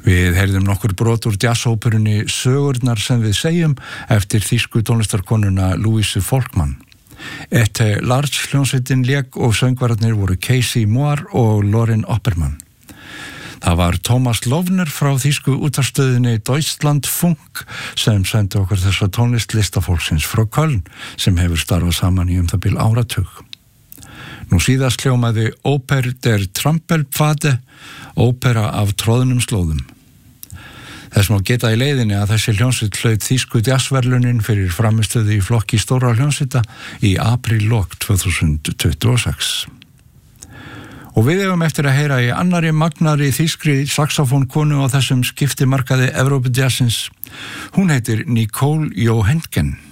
Við heyrðum nokkur brot úr jazzóperunni Sögurnar sem við segjum eftir þýsku tónlistarkonuna Louise Folkmann. Ette Large hljómsveitin lék og söngvararnir voru Casey Moore og Lorin Oppermann. Það var Thomas Lovner frá þýsku útvarpsstöðinni Deutschlandfunk sem sendi okkur þessa tónlist listafólksins frá Köln sem hefur starfað saman í það bil áratug. Nú síðast hljómaði Oper der Trampelpfade, ópera af tróðnum slóðum. Þess má geta í leiðinni að þessi hljómsveit hlaut þýsku jazzverðlaunin fyrir framistöðu í flokki stóra hljómsveita í apríllok 2026. Og við eigum eftir að heyra í annari magnari þýskri saxofónkonu á þessum skiptimarkaði Evrópujazzins. Hún heitir Nicole Johanken.